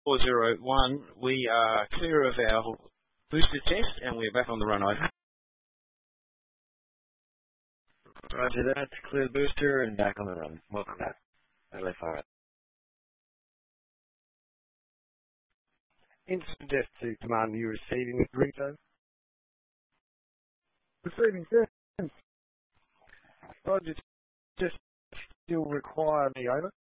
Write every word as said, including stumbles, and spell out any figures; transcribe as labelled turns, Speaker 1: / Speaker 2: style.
Speaker 1: zero one, we are clear of our booster test and we're back on the run. Over.
Speaker 2: Roger that. Clear the booster and back on the run. Welcome back. L F R.
Speaker 3: Instant death to command you receiving the ringtone.
Speaker 4: Receiving death.
Speaker 3: Roger, just still require me over.